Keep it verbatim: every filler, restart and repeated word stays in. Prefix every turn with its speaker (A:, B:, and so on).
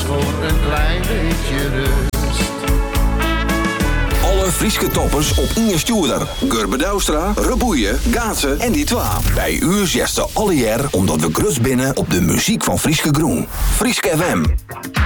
A: voor een klein beetje rust.
B: Alle Frieske toppers op Inge Stuurder, Gurbe Douwstra, Reboeien, Gaatsen en die twa. Bij u is alle jaar omdat we grus binnen op de muziek van Frieske Groen. Frieske F M.